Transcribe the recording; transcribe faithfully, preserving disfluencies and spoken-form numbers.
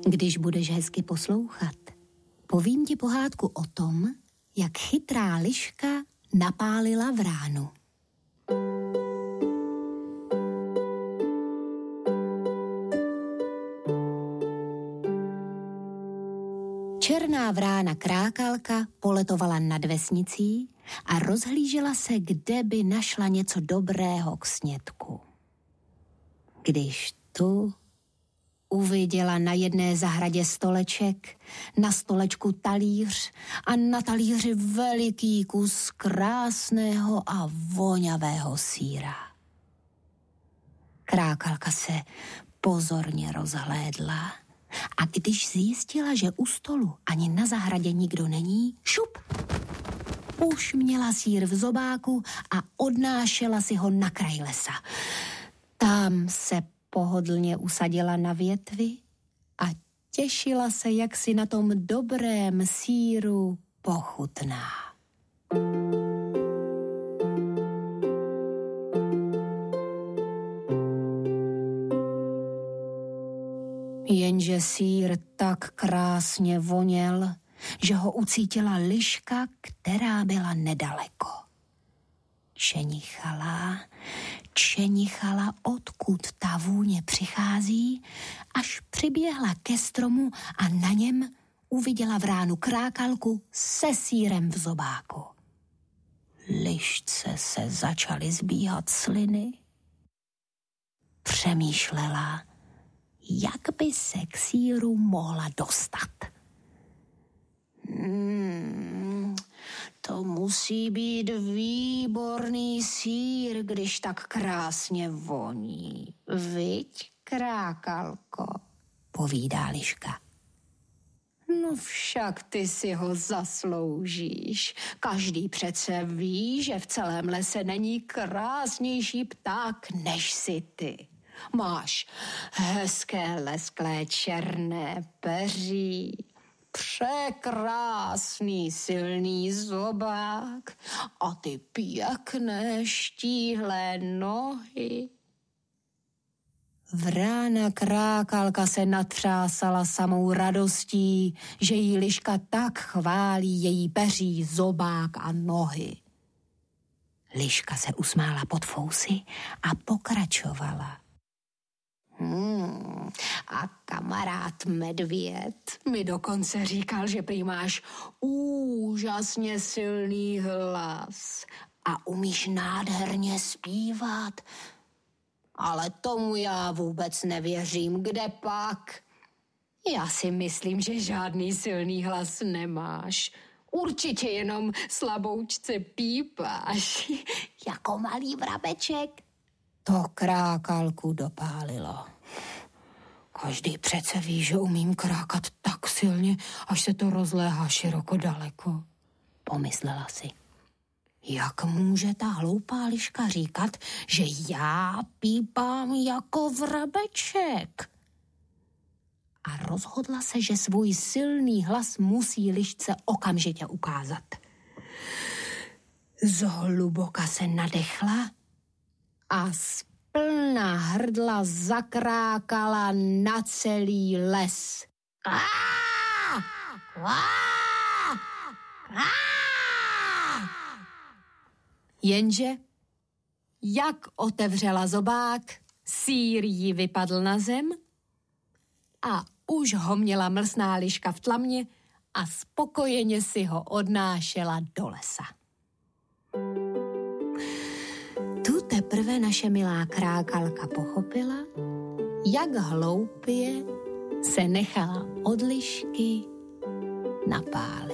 Když budeš hezky poslouchat, povím ti pohádku o tom, jak chytrá liška napálila vránu. Černá vrána Krákalka poletovala nad vesnicí a rozhlížela se, kde by našla něco dobrého k snědku. Když tu uviděla na jedné zahradě stoleček, na stolečku talíř a na talíři veliký kus krásného a vonavého sýra. Krákalka se pozorně rozhlédla a když zjistila, že u stolu ani na zahradě nikdo není, šup! Už měla sýr v zobáku a odnášela si ho na kraj lesa. Tam se pohodlně usadila na větvi a těšila se, jak si na tom dobrém sýru pochutná. Jenže sýr tak krásně voněl, že ho ucítila liška, která byla nedaleko. Čenichala, čenichala, odkud ta vůně přichází, až přiběhla ke stromu a na něm uviděla vránu Krákalku se sýrem v zobáku. Lišce se začaly zbíhat sliny. Přemýšlela, jak by se k sýru mohla dostat. Hmm, to musí být výborný sýr, když tak krásně voní. Viď, Krákalko, povídá liška. No však ty si ho zasloužíš. Každý přece ví, že v celém lese není krásnější pták než si ty. Máš hezké lesklé černé peří, překrásný silný zobák a ty pěkné štíhlé nohy. Vrána Krákalka se natřásala samou radostí, že jí liška tak chválí její peří, zobák a nohy. Liška se usmála pod fousy a pokračovala. Hmm, a kamarád medvěd mi dokonce říkal, že prý máš úžasně silný hlas a umíš nádherně zpívat. Ale tomu já vůbec nevěřím, kde pak? Já si myslím, že žádný silný hlas nemáš. Určitě jenom slaboučce pípáš, jako malý vrabeček. To Krákalku dopálilo. Každý přece ví, že umím krákat tak silně, až se to rozléhá široko daleko. Pomyslela si. Jak může ta hloupá liška říkat, že já pípám jako vrabeček? A rozhodla se, že svůj silný hlas musí lišce okamžitě ukázat. Zhluboka se nadechla a z plná hrdla zakrákala na celý les. Kvá! Kvá! Kvá! Jenže, jak otevřela zobák, sýr jí vypadl na zem a už ho měla mlsná liška v tlamě a spokojeně si ho odnášela do lesa. Tu teprve naše milá Krákalka pochopila, jak hloupě se nechala od lišky napálit.